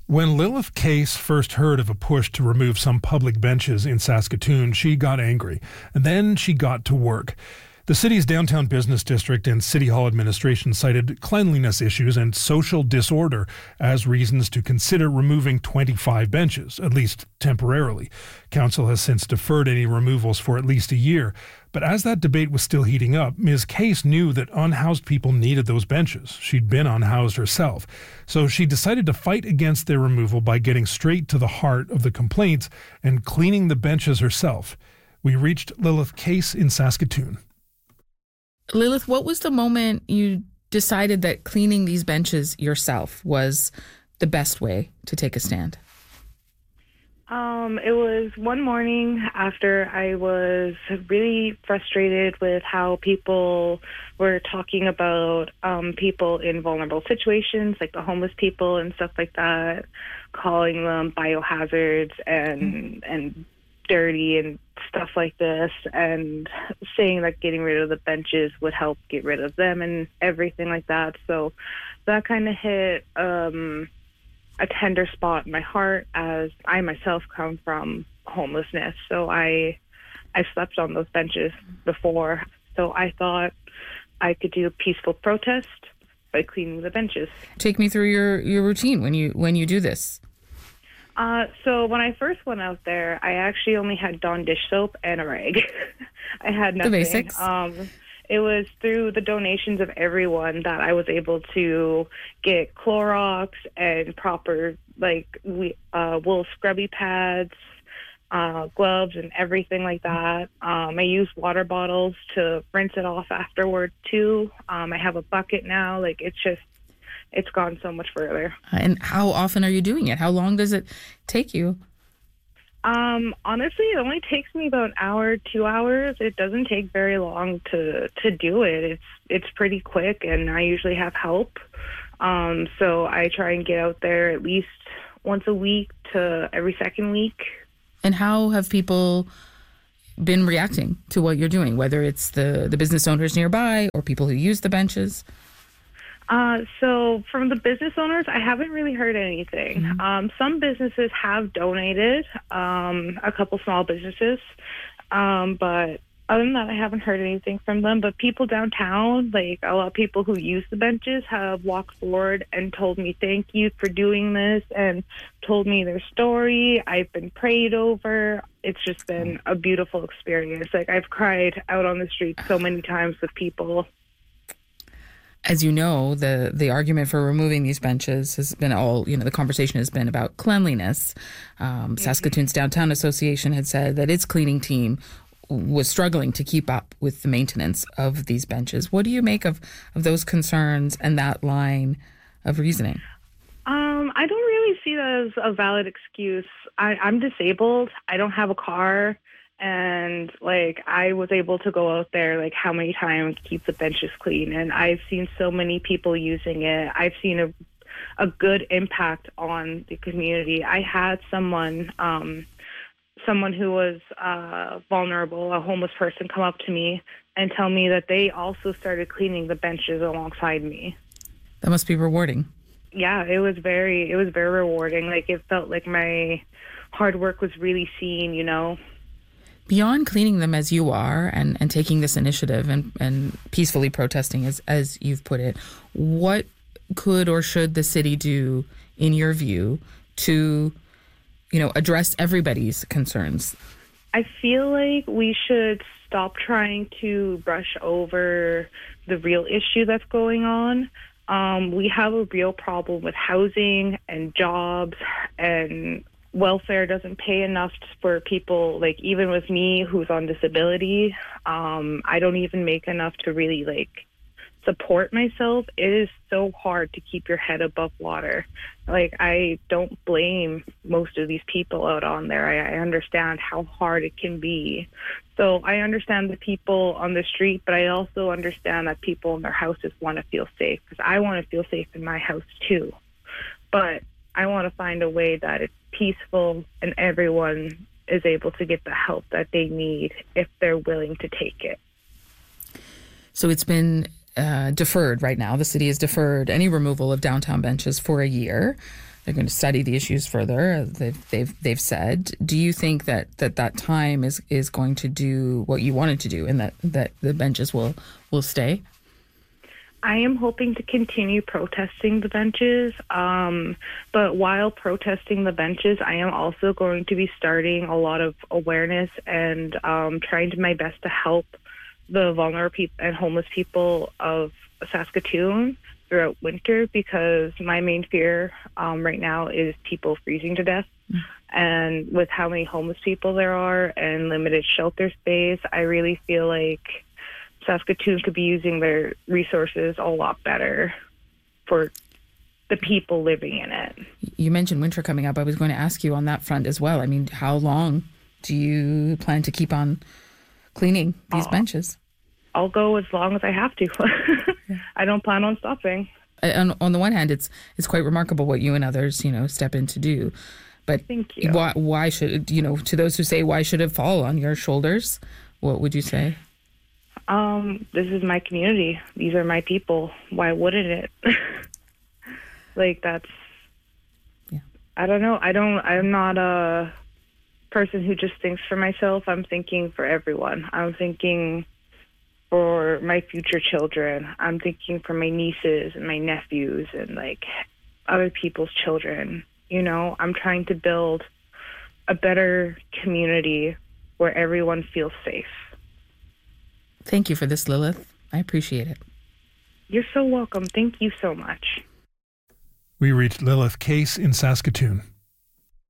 When Lilith Case first heard of a push to remove some public benches in Saskatoon, she got angry, and then she got to work. The city's downtown business district and City Hall administration cited cleanliness issues and social disorder as reasons to consider removing 25 benches, at least temporarily. Council has since deferred any removals for at least a year. But as that debate was still heating up, Ms. Case knew that unhoused people needed those benches. She'd been unhoused herself. So she decided to fight against their removal by getting straight to the heart of the complaints and cleaning the benches herself. We reached Lilith Case in Saskatoon. Lilith, what was the moment you decided that cleaning these benches yourself was the best way to take a stand? It was one morning after I was really frustrated with how people were talking about people in vulnerable situations, like the homeless people and stuff like that, calling them biohazards and dirty and stuff like this, and saying that getting rid of the benches would help get rid of them and everything like that. So that kind of hit a tender spot in my heart, as I myself come from homelessness. So I slept on those benches before. So I thought I could do a peaceful protest by cleaning the benches. Take me through your routine when you do this. So when I first went out there, I actually only had Dawn dish soap and a rag. I had nothing. The basics. It was through the donations of everyone that I was able to get Clorox and proper wool scrubby pads, gloves and everything like that. I use water bottles to rinse it off afterward too. I have a bucket now. It's gone so much further. And how often are you doing it? How long does it take you? Honestly, it only takes me about an hour, 2 hours. It doesn't take very long to do it. It's pretty quick, and I usually have help. So I try and get out there at least once a week to every second week. And how have people been reacting to what you're doing, whether it's the business owners nearby or people who use the benches? So from the business owners, I haven't really heard anything. Mm-hmm. Some businesses have donated, a couple small businesses, but other than that, I haven't heard anything from them. But people downtown, like a lot of people who use the benches, have walked forward and told me thank you for doing this and told me their story. I've been prayed over. It's just been a beautiful experience. I've cried out on the street so many times with people. As you know, the argument for removing these benches has been the conversation has been about cleanliness. Saskatoon's Downtown Association had said that its cleaning team was struggling to keep up with the maintenance of these benches. What do you make of those concerns and that line of reasoning? I don't really see that as a valid excuse. I'm disabled. I don't have a car. And I was able to go out there how many times, keep the benches clean, and I've seen so many people using it. I've seen a good impact on the community. I had someone who was vulnerable, a homeless person, come up to me and tell me that they also started cleaning the benches alongside me. That must be rewarding. Yeah, it was very rewarding. It felt like my hard work was really seen, Beyond cleaning them as you are and taking this initiative and peacefully protesting as you've put it, what could or should the city do, in your view, to, address everybody's concerns? I feel like we should stop trying to brush over the real issue that's going on. We have a real problem with housing and jobs, and welfare doesn't pay enough for people, even with me who's on disability. I don't even make enough to really support myself. It is so hard to keep your head above water. I don't blame most of these people out on there. I understand how hard it can be. So I understand the people on the street, but I also understand that people in their houses want to feel safe, because I want to feel safe in my house too. But I want to find a way that it's peaceful and everyone is able to get the help that they need if they're willing to take it. So it's been deferred right now. The city has deferred any removal of downtown benches for a year. They're going to study the issues further. They've said. Do you think that time is going to do what you wanted to do, and that the benches will stay? I am hoping to continue protesting the benches, but while protesting the benches, I am also going to be starting a lot of awareness and trying to my best to help the vulnerable and homeless people of Saskatoon throughout winter, because my main fear right now is people freezing to death. And with how many homeless people there are and limited shelter space, I really feel like Saskatoon could be using their resources a lot better for the people living in it. You mentioned winter coming up. I was going to ask you on that front as well. I mean, how long do you plan to keep on cleaning these benches? I'll go as long as I have to. I don't plan on stopping. On the one hand, it's quite remarkable what you and others, step in to do. But thank you. Why should, to those who say, why should it fall on your shoulders? What would you say? This is my community. These are my people. Why wouldn't it? I don't know. I'm not a person who just thinks for myself. I'm thinking for everyone. I'm thinking for my future children. I'm thinking for my nieces and my nephews and other people's children. I'm trying to build a better community where everyone feels safe. Thank you for this, Lilith. I appreciate it. You're so welcome. Thank you so much. We reached Lilith Case in Saskatoon.